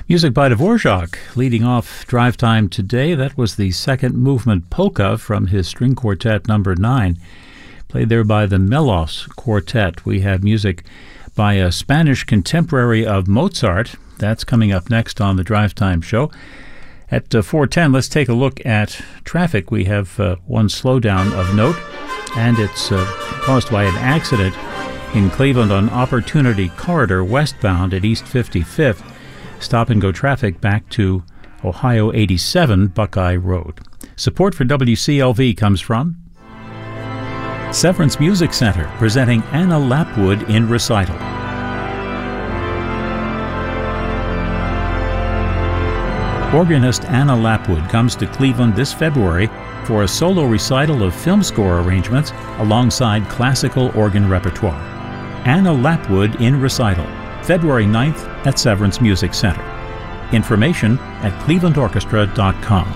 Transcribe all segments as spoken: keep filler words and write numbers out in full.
Music by Dvorak, leading off drive time today. That was the second movement polka from his string quartet number nine, played there by the Melos Quartet. We have music by a Spanish contemporary of Mozart. That's coming up next on the Drive Time Show. At uh, four ten, let's take a look at traffic. We have uh, one slowdown of note, and it's uh, caused by an accident in Cleveland on Opportunity Corridor westbound at East fifty-fifth. Stop-and-go traffic back to Ohio eighty-seven Buckeye Road. Support for W C L V comes from Severance Music Center, presenting Anna Lapwood in recital. Organist Anna Lapwood comes to Cleveland this February for a solo recital of film score arrangements alongside classical organ repertoire. Anna Lapwood in recital, February ninth at Severance Music Center. Information at cleveland orchestra dot com.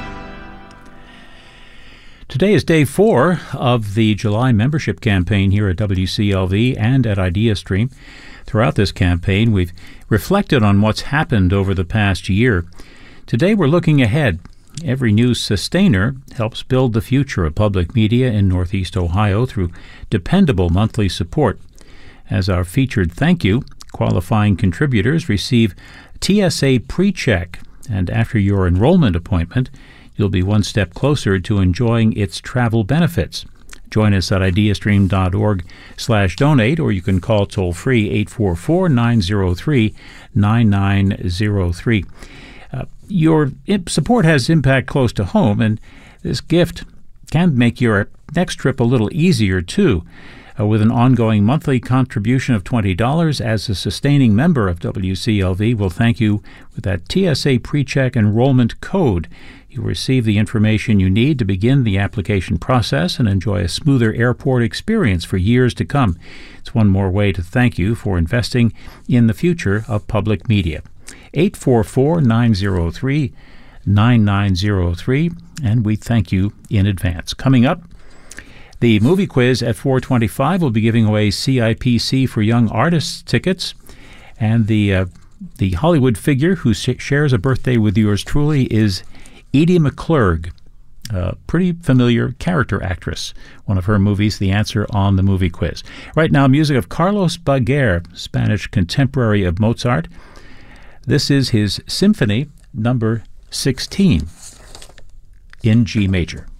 Today is day four of the July membership campaign here at W C L V and at IdeaStream. Throughout this campaign, we've reflected on what's happened over the past year. Today we're looking ahead. Every new sustainer helps build the future of public media in Northeast Ohio through dependable monthly support. As our featured thank you, qualifying contributors receive T S A PreCheck, and after your enrollment appointment, you'll be one step closer to enjoying its travel benefits. Join us at ideastream dot org slash donate, or you can call toll-free eight four four, nine zero three, nine nine zero three. Uh, your support has impact close to home, and this gift can make your next trip a little easier, too. Uh, with an ongoing monthly contribution of twenty dollars as a sustaining member of W C L V, we'll thank you with that T S A PreCheck enrollment code. You'll receive the information you need to begin the application process and enjoy a smoother airport experience for years to come. It's one more way to thank you for investing in the future of public media. eight four four, nine zero three, nine nine zero three, and we thank you in advance. Coming up, the movie quiz at four twenty-five will be giving away C I P C for Young Artists tickets, and the uh, the Hollywood figure who sh- shares a birthday with yours truly is Edie McClurg, a pretty familiar character actress. One of her movies, the answer on the movie quiz. Right now, music of Carlos Baguer, Spanish contemporary of Mozart. This is his Symphony number sixteen in G major.